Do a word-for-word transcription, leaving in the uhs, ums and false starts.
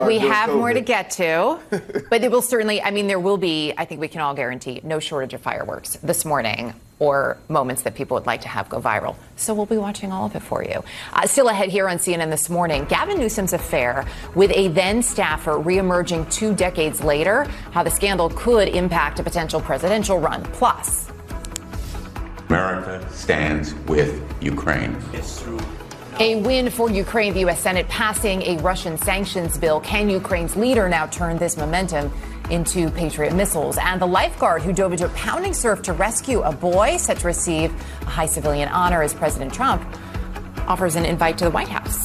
We have more to get to, but it will certainly, I mean, there will be, I think we can all guarantee, no shortage of fireworks this morning or moments that people would like to have go viral. So we'll be watching all of it for you. Uh, still ahead here on C N N This Morning, Gavin Newsom's affair with a then staffer reemerging two decades later, how the scandal could impact a potential presidential run. Plus, America stands with Ukraine. It's through. A win for Ukraine, the U S Senate passing a Russian sanctions bill. Can Ukraine's leader now turn this momentum into Patriot missiles? And the lifeguard who dove into a pounding surf to rescue a boy set to receive a high civilian honor as President Trump offers an invite to the White House.